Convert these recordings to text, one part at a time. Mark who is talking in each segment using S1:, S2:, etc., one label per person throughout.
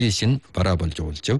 S1: шин бараа болж уулжив.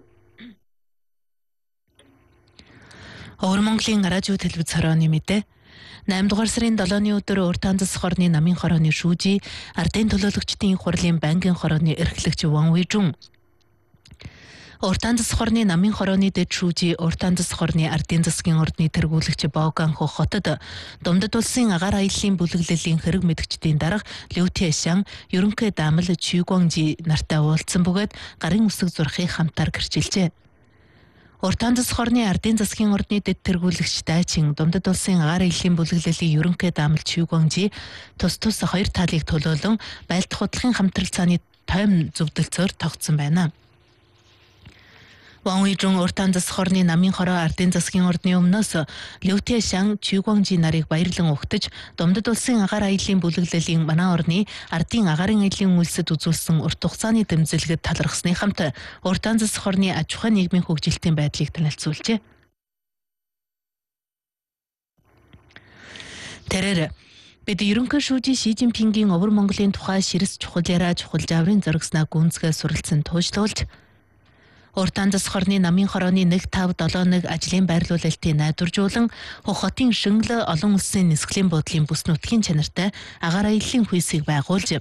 S2: Өвөр Монголын радио телевиз хорооны мэдээ 8 дугаар сарын 7-ны өдөр Урт Хандас хорны намын хорооны шүүжи ардын төлөөлөгчдийн хурлын банкын хорооны эрхлэгч Ван Уйжун Урт Хандас хорны намын хорооны дэд шүүжи Урт Хандас хорны ардын засгийн ордны тэргүүлэгч Баоган хотод Думдад улсын агаар аяллаа бүлэглэлийн хэрэг мэдгчдийн дарга Лю Тэшан ерөнхий даамал Чүй Гуанжи нартай уулзсан бөгөөд гарын үсэг зурхыг хамтаар гэрчилжээ. Урт Хандас хорны ардын засгийн ордны дэд тэргүүлэгч Дайчин Думдад улсын агаар аяллаа бүлэглэлийн ерөнхий даамал Чүй Гуанжи тус хоёр талыг төлөөлөн байлдах худлахын хамтрал цааны тойм зөвдөлцөөр тогтсон байна. Ван Уйжун Урт Хандас хорны намын хороо ардын засгийн ордны өмнөөс Лю Тэшан Чүй Гуанжи нарыг баярлан угтаж Думдад улсын агаар аяллаа бүлэглэлийн манай орны ардын агаарын аяллаа үйлсэд үзүүлсэн урт хугацааны дэмжлэгэд талархсны хамт Урт Хандас хорны аж ахуй нийгмийн хөгжилтийн байдлыг танилцуулжээ. Тэрээр бид ерөнхий шүүжи Ши Жинпингийн Өвөр Монголын тухай ширэс чухал яриа чухал жаврын зөргснаа гүнзгий суралцсан туужлуулж Урт Хандас хорны намын хорооны 1-5-7-1 ажлын байрлуулалтын найдваржуулан хотын шингэл олон улсын нисгэлийн буудлын бүс нутгийн чанартай агаар аяллаа хүйсийг байгуулж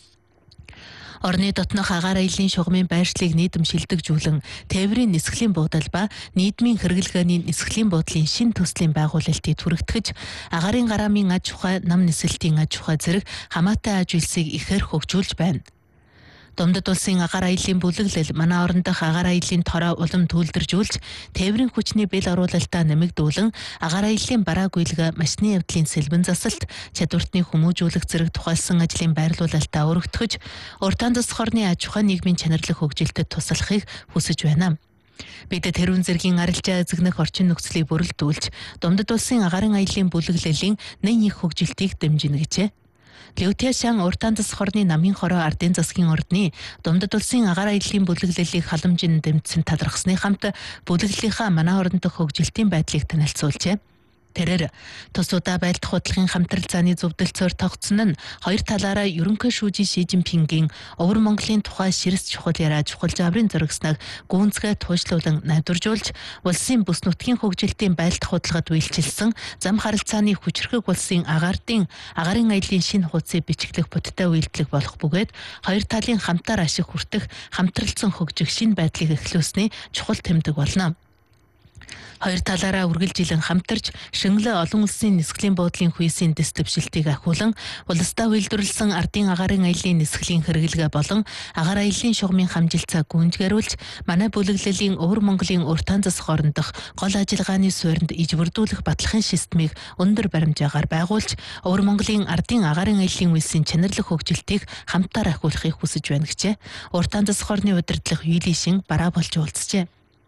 S2: орны дотнох агаар аяллаа шугамын байршлыг нийтэм шилдэгжүүлэн тээврийн нисгэлийн буудал ба нийгмийн хэрэглгээний нисгэлийн буудлын шин төслийн байгуулалтыг түрэгтгэж агаарын гараамын аж ахуй нам нисэлтийн аж ахуй зэрэг хамаатай аж үйлсийг ихээр хөгжүүлж байна. Думдад улсын агаар аяллаа бүлэглэл манай орон дахь агаар аяллаа тороо улам төлдөржүүлж тээврийн хүчний бэл оруулалтаа нэмэгдүүлэн агаар аяллаа барааг үйлгэ машины явдлын сэлбэн засалт чадвартны хүмүүжүүлэх зэрэг тухайлсан ажлын байрлуулалтаа өргөтгөж Урт Хандас хорны аж ахуй нийгмийн чанарлах хөгжилтэд туслахыг хүсэж байна. Бид тэрүүн зэргийн арилжаа эзэгнэх орчин нөхцөлийг бүрэлдүүлж Думдад улсын агаарын аяллаа бүлэглэлийн нэн их хөгжилтийг дэмжинэ гэжээ. Лю Тэшан Урт Хандас хорны намын хороо ардын засгийн ордны Думдад улсын агаар аяллаа бүлэглэлийг халамжинд дэмжсэн талархсны хамт бүлэглэлийнхаа манай орон дахь хөгжилтийн байдлыг танилцуулжээ. Тэрээр тусуудаа байлдах худлахын хамтрал цааны зөвдөлцөөр тогтсон нь хоёр талаараа ерөнхий шүүжи Ши Жинпингийн Өвөр Монголын тухай ширэс чухал яриа чухал жаврын зөргснөг гүнзгий туужлуулан найдваржуулж улсын бүс нутгийн хөгжилтийн байлдах худалдагад үйлчилсэн зам харилцааны хүчрхэг улсын агаарын аяллаа шинэ хуудсыг бичиглэх будтай үйлдэлэг болох бөгөөд хоёр талын хамтаар ашиг хүртэх хамтралцсан хөгжих шинэ байдлыг эхлүүлсний чухал тэмдэг болно. Хоёр талаараа үргэлжилэн хамтарч шингэлээ олон улсын нисгэлийн буудлын хүйсийн дэс дэвшилтийг ахиулан улсдаа үйлдвэрлэсэн ардын агаарын аяллаа нисгэлийн хэрэглээ болон агаар аяллаа шугамын хамжилтсаа гүнзгийрүүлж манай бүлэглэлийн Өвөр Монголын Урт Хандас хорон дахь гол ажиллагааны суурьнд ижбэрдүүлэх батлахын системийг өндөр баримжаагаар байгуулж Өвөр Монголын ардын агаарын аяллаа үйлсийн чанарлах хөгжилтийг хамтаар ахиулахыг хүсэж байна гэжээ. Урт Хандас хорны удирдлага Юли Шин бараа болж уулзжээ.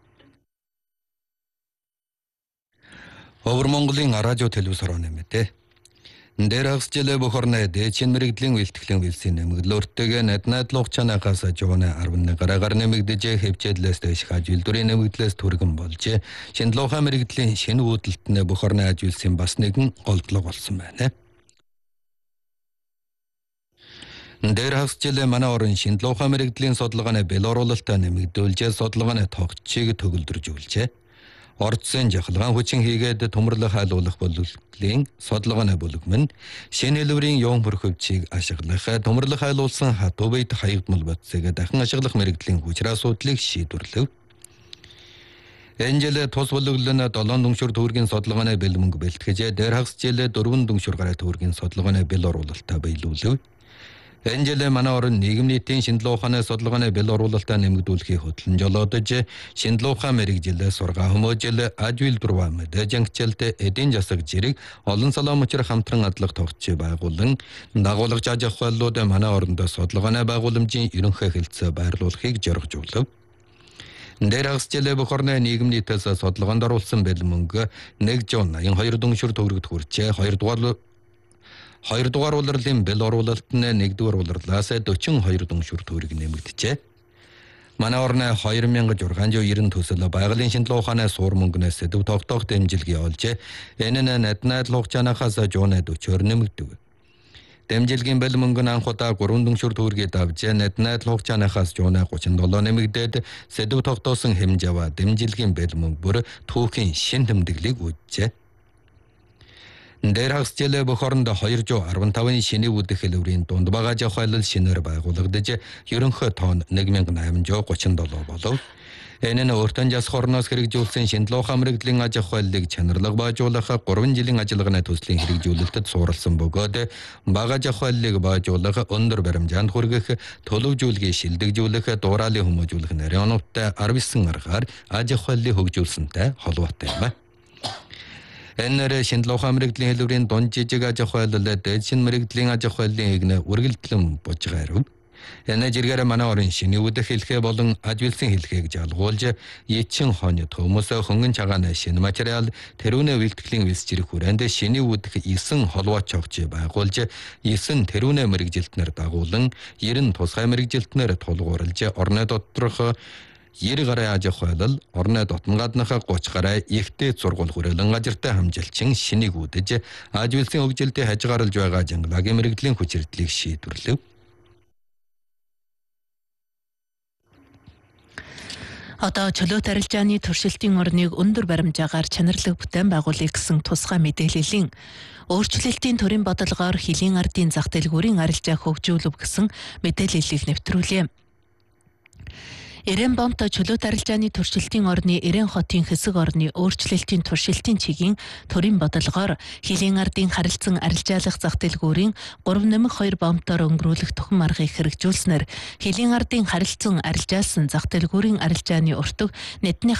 S1: Өвөр Монголын радио телевиз хорооны мэдээ. Дээрхсжлээ бохорны дэчин мэрэгдлийн үйлтгэлийн үйлсийн нэмэгдлөөртэйгээ найдлуух чанахаас жооны 11 гараагаар нэмэгдэж хэвчээдлээс дэш хаж үйлдвэрийн нэмэгдлээс түргэн болж шиндлуухай мэрэгдлийн шинэ үүдэлтнээ бохорны аж үйлсийн бас нэгэн голдлого болсон байна. Дээрхсжлээ манай орон шиндлуухай мэрэгдлийн судалгааны бэл оруулалтаа нэмэгдүүлж судалгааны тогтчийг төгөлдржүүлжээ. Орцсон жахалгаан хүчин хийгээд төмөрлөх хайлуулах бүлэглэлийн судалгааны бүлэгмэн шинэ хэлбэрийн юун бүрхөвчийг ашиглах төмөрлөх хайлуулсан хатуу бийт хаягдмал бодцыг дахин ашиглах мэрэгдлийн хүчрээ асуудлыг шийдвэрлэв. Энжелэ тус бүлэглэн 7 дүншүр төвөргийн судалгааны бэлмэнг бэлтгэж дээрхсжлээ 4 дүншүр гараа төвөргийн судалгааны бэл оруулалтаа биелүүлв. Энжелэ манай орон нийгэм нийтийн шинжилгээ ухааны судалгааны бэл оруулалтаа нэмэгдүүлэхийг хөтлөн жолоодож шинжилгээ ухаан мэрэгжилээ сургаа хүмүүжил аж үйлдвэр мэдэжангчлалт эдийн засаг зэрэг олон салаа мөчр хамтран адлах тогтчий байгуулан дагуулгач аж ахуйлууд манай оронд судалгааны байгууламжийн ерөнхий хэлтсээ байрлуулахыг зорилжуулв. Дээрхсжлээ бохорны нийгэм нийтээс судалгаанд оруулсан бэлмэнг 182 дүншүр төгрөгт хүрчээ 2 дугаар улирлын бэл оруулалт нь 1 дугаар улирлаас 42 дүншүр төгрөг нэмэгдэжээ. Манай орны 2690 төсөл байгалийн шинжилгээ ухааны суур мөнгнөөс дэв тогтоох дэмжлэг явуулж энэ нь найдлуух чанахаас жууны 40-оор нэмэгдэв. Дэмжилгийн бэлэн мөнгө нь анх удаа 3 дүншүр төгрөгийг давж найднаад хугацаанаас жуунаа 37 нэмэгдээд сэдв тогтоосон хэмжээ ава дэмжилгийн бэлэн мөнгө бүр түүхийн шин тэмдэглийг үүжжээ. Дээр хагасчлаа бүх оронд 215-ын шинэ үүдэх хэлбэрийн дунд багаж ахайлал шинээр байгуулагдаж ерөнхий тоон 1837 болов. Энэ нь өөртөө жас хорноос хэрэгжүүлсэн шинжлэх ухаан мэрэгжлийн аж ахуйлыг чанарлаг баажуулах 3 жилийн ажиллагааны төслийн хэрэгжүүлэлтэд суурилсан бөгөөд багаж ахуйлыг баажуулах, өндөр баримжаанд хүргэх, төлөвжүүлгийг шилдэгжүүлэх, дуурайлын хүмүүжүүлэх нарийн оноотой 19 аргаар аж ахуйлыг хөгжүүлсэнтэй холбоотой юм. Энэ шинжлэх ухаан мэрэгжлийн хэлбэрийн дунд жижиг аж ахуйлал дээд шин мэрэгжлийн аж ахуйлын игнэ үргэлжлэн бужгаарв. Энэ жиргээр манай орын шинэ үүдэх хэлхээ болон ажигласан хэлхээг жалгуулж эчин хоньд хүмүүс хөнгөн цагааны шинэ материал тэрүүнэ бэлтгэлийн вис жирэх хүрээнд шинэ үүдэх 9 холбооч огч байгуулж 9 тэрүүнэ мэрэгжилтнэр дагуулan 90 тусгай мэрэгжилтнэр тулгуурлаж орны доторх 90 гаруй аж ахуйлал, орны дотн гаднах 30 гаруй ихтэй зургуул хүрээлэн газартай хамжилчин шинийг үүдэж ажигласан хөгжилтэй хажгаарлаж байгаа жангалагийн мэрэгжлийн хүчирдлийг шийдвэрлэв.
S2: Одоо чөлөөт арилжааны туршилтын орныг өндөр баримжаагаар чанарлаг бүтээн байгуулъя гэсэн тусгай мэдээллийн өөрчлөлтийн төрийн бодлогоор хилийн ардын зах дэлгүүрийн арилжаа хөгжүүлв гэсэн мэдээллийг нэвтрүүлээ. Эрээн бомт чөлөөт арилжааны туршилтын орны Эрээн хотын хэсэг орны өөрчлөлтийн туршилтын чигийн төрийн бодлогоор хилийн ардын харилцан арилжаалах зах дэлгүүрийн 3-2 бомтоор өнгөрүүлэх төхөн аргыг хэрэгжүүлснээр хилийн ардын харилцан арилжаалсан зах дэлгүүрийн арилжааны уртаг нийтний